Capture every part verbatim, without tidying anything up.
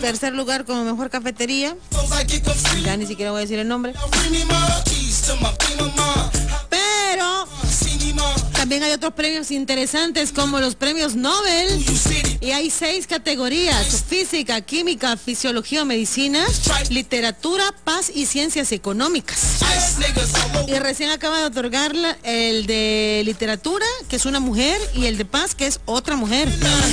Tercer lugar como mejor cafetería. Ya ni siquiera voy a decir el nombre. Pero también hay otros premios interesantes como los premios Nobel. Y hay seis categorías: física, química, fisiología o medicina, literatura, paz y ciencias económicas. Y recién acaba de otorgarla el de literatura, que es una mujer, y el de paz, que es otra mujer.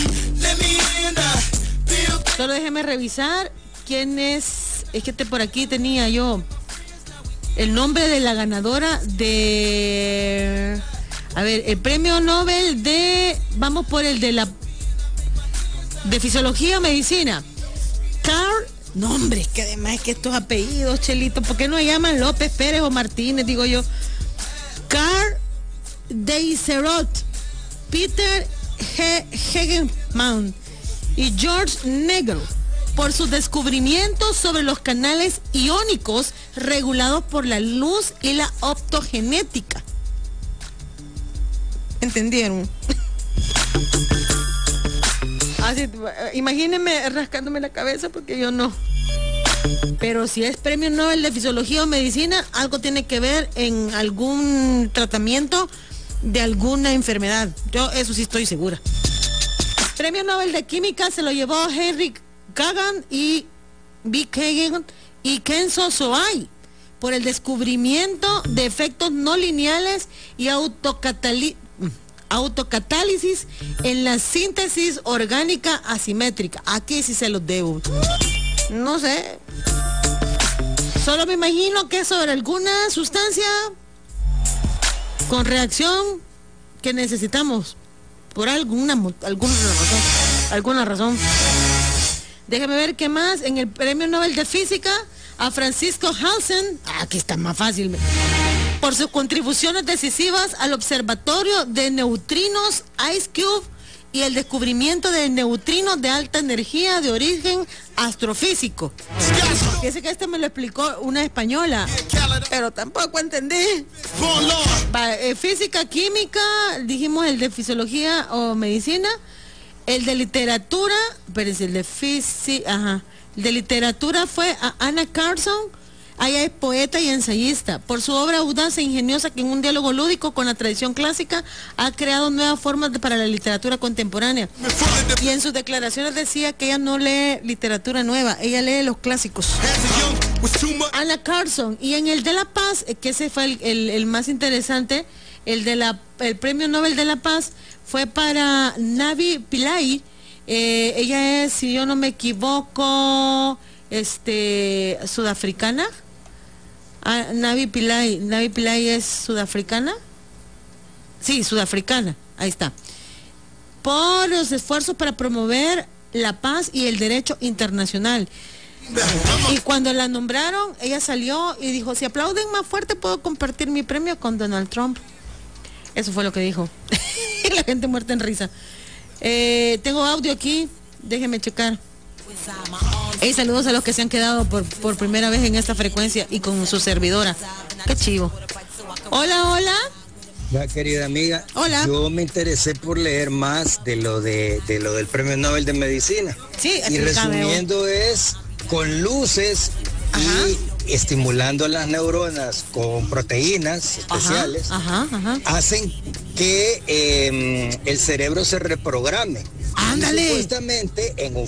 Solo déjeme revisar quién es. Es que te, por aquí tenía yo el nombre de la ganadora de... A ver, el premio Nobel de... Vamos por el de la... de fisiología o medicina. Carl... No, hombre, es que además es que estos apellidos, Chelito, ¿por qué no llaman López, Pérez o Martínez? Digo yo. Carl Deiserot, Peter Hegemann y George Nagel, por sus descubrimientos sobre los canales iónicos regulados por la luz y la optogenética. ¿Entendieron? Así, imagínense rascándome la cabeza porque yo no. Pero si es premio Nobel de Fisiología o Medicina, algo tiene que ver en algún tratamiento de alguna enfermedad. Yo eso sí estoy segura. Premio Nobel de Química se lo llevó Henry Kagan y B. Kagan y Kenzo Soai por el descubrimiento de efectos no lineales y autocatali autocatálisis en la síntesis orgánica asimétrica. Aquí sí se los debo. No sé. Solo me imagino que es sobre alguna sustancia con reacción que necesitamos por alguna alguna razón. Alguna razón. Déjame ver qué más. En el premio Nobel de Física a Francisco Halsen, aquí está más fácil, por sus contribuciones decisivas al observatorio de neutrinos IceCube y el descubrimiento de neutrinos de alta energía de origen astrofísico. Fíjese que este me lo explicó una española, pero tampoco entendí. Va, eh, física, química, dijimos el de fisiología o medicina, el de literatura, pero es el de física, ajá. El de literatura fue a Anna Carson. Ella es poeta y ensayista. Por su obra audaz e ingeniosa, que en un diálogo lúdico con la tradición clásica ha creado nuevas formas de, para la literatura contemporánea. Y en sus declaraciones decía que ella no lee literatura nueva, ella lee los clásicos. Anna Carson. Y en el de la Paz, que ese fue el, el, el más interesante, el de la el premio Nobel de la Paz fue para Navi Pillay. Eh, ella es, si yo no me equivoco, este sudafricana. Ah, Navi Pillay, Navi Pillay es sudafricana. Sí, sudafricana, ahí está. Por los esfuerzos para promover la paz y el derecho internacional. Y cuando la nombraron, ella salió y dijo: si aplauden más fuerte, puedo compartir mi premio con Donald Trump. Eso fue lo que dijo. Y la gente muerta en risa. Eh, tengo audio aquí, déjenme checar. Hey, saludos a los que se han quedado por, por primera vez en esta frecuencia y con su servidora. Qué chivo. Hola, hola. Ya, querida amiga. Hola. Yo me interesé por leer más de lo de, de lo del Premio Nobel de Medicina. Sí, y resumiendo es con luces. Ajá. Y estimulando las neuronas con proteínas especiales, ajá, ajá, ajá. hacen que eh, el cerebro se reprograme. Ándale. Supuestamente en un